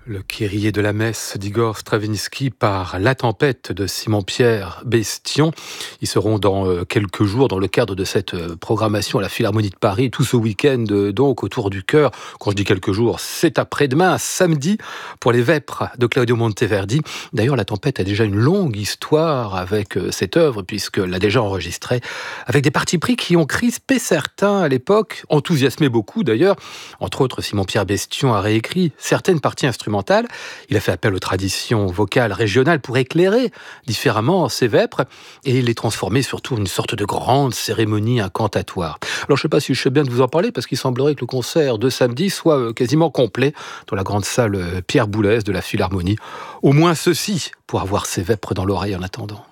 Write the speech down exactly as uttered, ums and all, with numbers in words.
Le Kyrie de la messe d'Igor Stravinsky par La tempête de Simon-Pierre Bestion. Ils seront dans euh, quelques jours dans le cadre de cette euh, programmation à la Philharmonie de Paris, tout ce week-end euh, donc autour du cœur. Quand je dis quelques jours, c'est après-demain, samedi, pour les Vêpres de Claudio Monteverdi. D'ailleurs, La tempête a déjà une longue histoire avec euh, cette œuvre, puisqu'elle l'a déjà enregistrée, avec des partis pris qui ont crispé certains à l'époque, enthousiasmé beaucoup d'ailleurs. Entre autres, Simon-Pierre Bestion a réécrit certaines parties instrumentales. Il a fait appel aux traditions vocales régionales pour éclairer différemment ses vêpres et les transformer surtout en une sorte de grande cérémonie incantatoire. Alors je ne sais pas si je sais bien de vous en parler parce qu'il semblerait que le concert de samedi soit quasiment complet dans la grande salle Pierre Boulez de la Philharmonie. Au moins ceci pour avoir ses vêpres dans l'oreille en attendant.